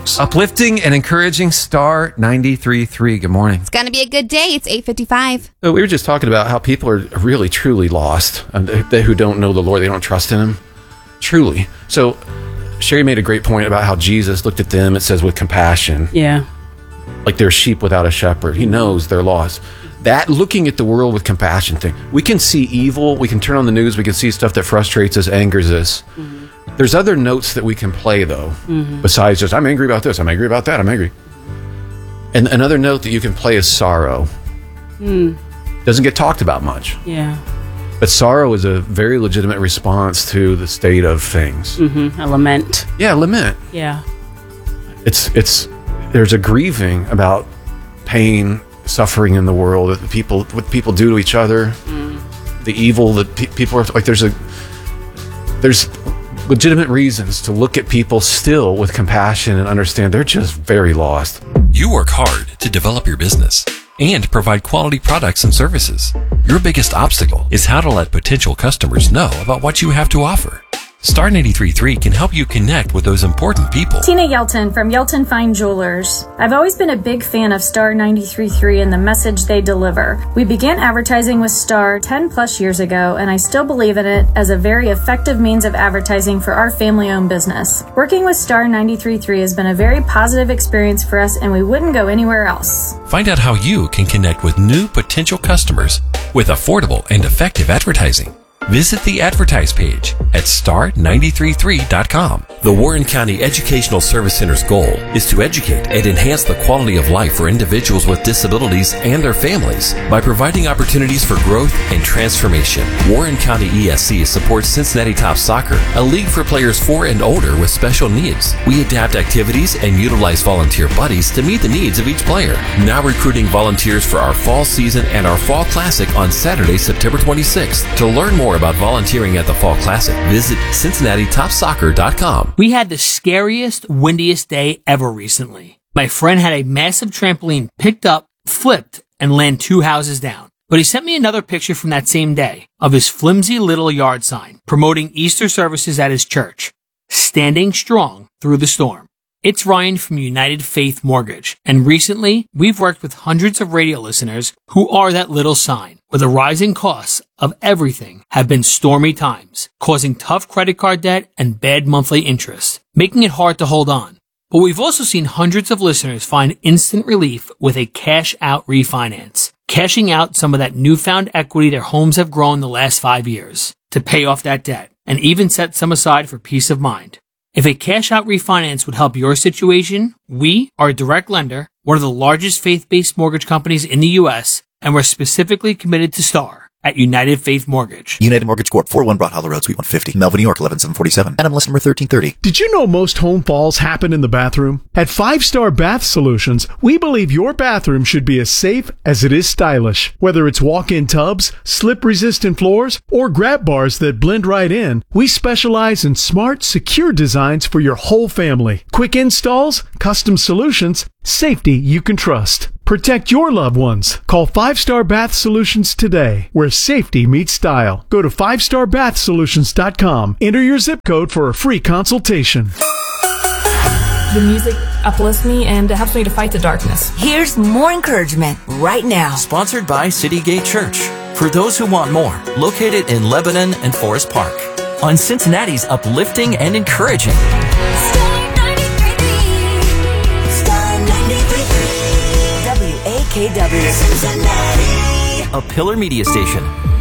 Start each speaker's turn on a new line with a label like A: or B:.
A: customers.
B: Uplifting and encouraging Star 93.3. Good morning.
C: It's going to be a good day. It's 8:55.
B: So we were just talking about how people are really, truly lost, they who don't know the Lord, they don't trust in Him. Truly. So Sherry made a great point about how Jesus looked at them, it says, with compassion.
D: Yeah.
B: Like they're sheep without a shepherd. He knows they're lost. That looking at the world with compassion thing. We can see evil. We can turn on the news. We can see stuff that frustrates us, angers us. Mm-hmm. There's other notes that we can play, though, besides just, I'm angry about this, I'm angry about that, I'm angry. And another note that you can play is sorrow. Doesn't get talked about much.
D: Yeah.
B: But sorrow is a very legitimate response to the state of things.
D: A lament.
B: Yeah, lament.
D: Yeah.
B: There's a grieving about pain, suffering in the world, what people do to each other, the evil that people are like. There's legitimate reasons to look at people still with compassion and understand they're just very lost.
A: You work hard to develop your business and provide quality products and services. Your biggest obstacle is how to let potential customers know about what you have to offer. Star 93.3 can help you connect with those important people.
E: Tina Yelton from Yelton Fine Jewelers. I've always been a big fan of Star 93.3 and the message they deliver. We began advertising with Star 10 plus years ago, and I still believe in it as a very effective means of advertising for our family-owned business. Working with Star 93.3 has been a very positive experience for us, and we wouldn't go anywhere else.
A: Find out how you can connect with new potential customers with affordable and effective advertising. Visit the advertise page at star933.com. The Warren County Educational Service Center's goal is to educate and enhance the quality of life for individuals with disabilities and their families by providing opportunities for growth and transformation. Warren County ESC supports Cincinnati Top Soccer, a league for players 4 and older with special needs. We adapt activities and utilize volunteer buddies to meet the needs of each player. Now recruiting volunteers for our fall season and our fall classic on Saturday, September 26th. To learn more about volunteering at the Fall Classic, visit CincinnatiTopSoccer.com.
F: We had the scariest, windiest day ever recently. My friend had a massive trampoline picked up, flipped, and land 2 houses down. But he sent me another picture from that same day of his flimsy little yard sign promoting Easter services at his church, standing strong through the storm. It's Ryan from United Faith Mortgage, and recently we've worked with hundreds of radio listeners who are that little sign, where the rising costs of everything have been stormy times, causing tough credit card debt and bad monthly interest, making it hard to hold on. But we've also seen hundreds of listeners find instant relief with a cash-out refinance, cashing out some of that newfound equity their homes have grown the last 5 years to pay off that debt, and even set some aside for peace of mind. If a cash-out refinance would help your situation, we are a direct lender, one of the largest faith-based mortgage companies in the U.S., and we're specifically committed to Star at United Faith Mortgage.
G: United Mortgage Corp., 401 Broad Hollow Road, Suite 150, Melville, New York, 11747. NMLS number 1330.
H: Did you know most home falls happen in the bathroom? At 5 Star Bath Solutions, we believe your bathroom should be as safe as it is stylish. Whether it's walk-in tubs, slip-resistant floors, or grab bars that blend right in, we specialize in smart, secure designs for your whole family. Quick installs, custom solutions, safety you can trust. Protect your loved ones. Call 5 Star Bath Solutions today, where safety meets style. Go to 5starbathsolutions.com. Enter your zip code for a free consultation.
I: The music uplifts me and helps me to fight the darkness.
J: Here's more encouragement right now.
K: Sponsored by City Gate Church. For those who want more, located in Lebanon and Forest Park. On Cincinnati's uplifting and encouraging.
J: KW Cincinnati,
K: a Pillar Media station.